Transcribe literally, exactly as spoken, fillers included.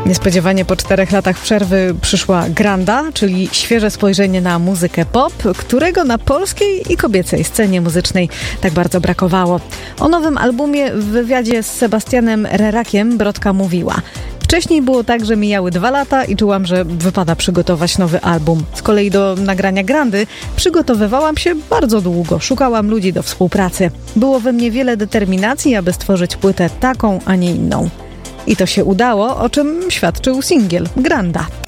Niespodziewanie po czterech latach przerwy przyszła Granda, czyli świeże spojrzenie na muzykę pop, którego na polskiej i kobiecej scenie muzycznej tak bardzo brakowało. O nowym albumie w wywiadzie z Sebastianem Rerakiem Brodka mówiła: wcześniej było tak, że mijały dwa lata i czułam, że wypada przygotować nowy album. Z kolei do nagrania Grandy przygotowywałam się bardzo długo. Szukałam ludzi do współpracy. Było we mnie wiele determinacji, aby stworzyć płytę taką, a nie inną. I to się udało, o czym świadczył singiel Granda.